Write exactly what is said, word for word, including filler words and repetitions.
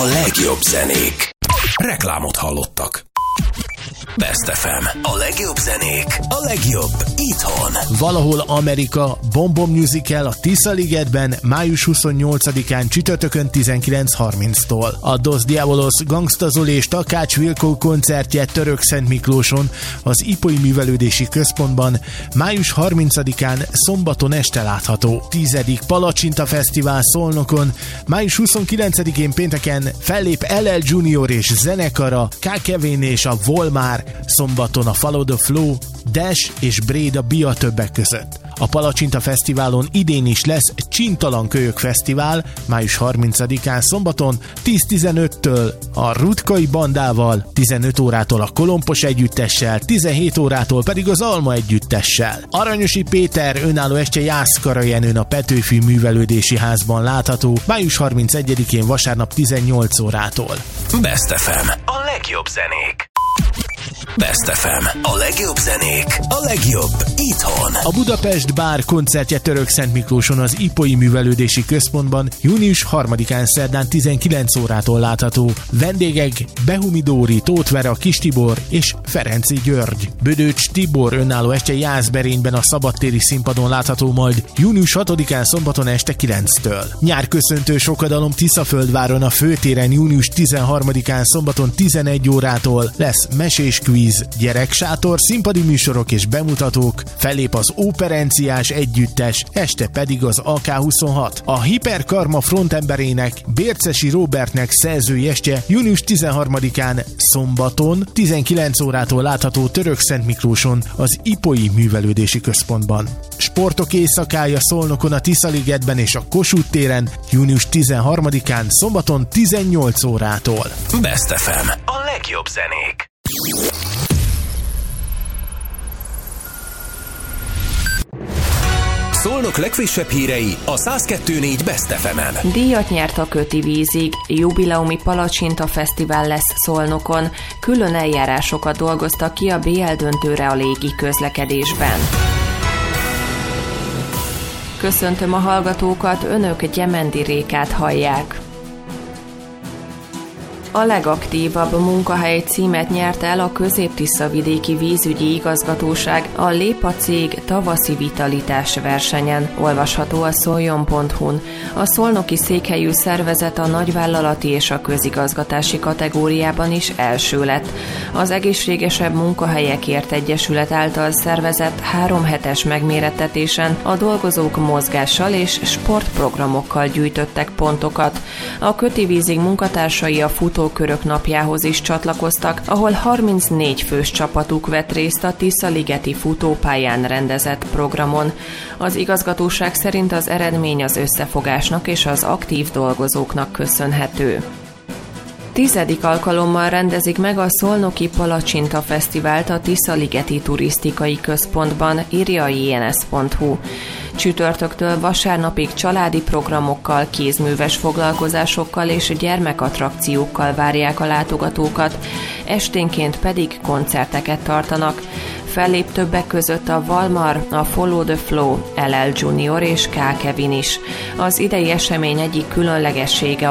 A legjobb zenék. Reklámot hallottak. Best ef em. A legjobb zenék. A legjobb itthon. Valahol Amerika, Bombom Musical a Tisza-ligetben május huszonnyolcadikán csütörtökön tizenkilenc harminctól. A Dos Diabolos, Gangsta Zoli és Takács Vilkó koncertje Törökszentmiklóson az Ipoly Művelődési Központban május harmincadikán szombaton este látható. Tizedik Palacsinta Fesztivál Szolnokon május huszonkilencedikén pénteken fellép el el Junior és zenekara, K. Kevin és a Volmár, szombaton a Follow the Flow, Dash és Bréda Bia többek között. A Palacsinta Fesztiválon idén is lesz Csintalan Kölyök Fesztivál, május harmincadikán szombaton tíz-tizenöttől a Rutkai Bandával, tizenöt órától a Kolompos Együttessel, tizenhét órától pedig az Alma Együttessel. Aranyosi Péter önálló estje Jászkara Jenőn a Petőfi Művelődési Házban látható, május harmincegyedikén vasárnap tizennyolc órától. Best ef em. A legjobb zenék. Best ef em. A legjobb zenék. A legjobb itthon. A Budapest Bár koncertje Törökszentmiklóson az Ipoly Művelődési Központban június harmadikán szerdán tizenkilenc órától látható. Vendégek Behumi Dóri, Tóth Vera, Kis Tibor és Ferenci György. Bödöcs Tibor önálló estje Jászberényben a szabadtéri színpadon látható majd június hatodikán szombaton este kilenctől. Nyárköszöntő sokadalom Tiszaföldváron a Főtéren június tizenharmadikán szombaton tizenegy órától lesz mesés kvíz, gyereksátor, színpadi műsorok és bemutatók, fellép az Operenciás Együttes, este pedig az á ká huszonhat. A Hiperkarma frontemberének, Bércesi Róbertnek szerzői estje június tizenharmadikán szombaton tizenkilenc órától látható Törökszentmiklóson az Ipolyi Művelődési Központban. Sportok éjszakája Szolnokon a Tisza-ligetben és a Kossuth téren június tizenharmadikán szombaton tizennyolc órától. Best ef em. A legjobb zenék. Szolnok legfrissebb hírei a száz kettő pont négy Best ef emen. Díjat nyert a Köti Vízig, jubileumi Palacsinta Fesztivál lesz Szolnokon, külön eljárásokat dolgoztak ki a bé el döntőre a légi közlekedésben. Köszöntöm a hallgatókat, önök Gyemendi Rékát hallják. A legaktívabb munkahely címet nyert el a Közép-Tiszavidéki Vízügyi Igazgatóság a Lépa cég tavaszi vitalitás versenyen, olvasható a szoljon pont hu-n. A szolnoki székhelyű szervezet a nagyvállalati és a közigazgatási kategóriában is első lett. Az Egészségesebb Munkahelyekért Egyesület által szervezett három hetes megmérettetésen a dolgozók mozgással és sportprogramokkal gyűjtöttek pontokat. A Köti Vízig munkatársai a futó Körök napjához is csatlakoztak, ahol harmincnégy fős csapatuk vett részt a Tisza-ligeti futópályán rendezett programon. Az igazgatóság szerint az eredmény az összefogásnak és az aktív dolgozóknak köszönhető. Tizedik alkalommal rendezik meg a Szolnoki Palacsinta Fesztivált a Tisza-ligeti Turisztikai Központban, írja a jé en es pont hu. Csütörtöktől vasárnapig családi programokkal, kézműves foglalkozásokkal és gyermekattrakciókkal várják a látogatókat, esténként pedig koncerteket tartanak. Fellép többek között a Valmar, a Follow the Flow, el el Junior és K. Kevin is. Az idei esemény egyik különlegessége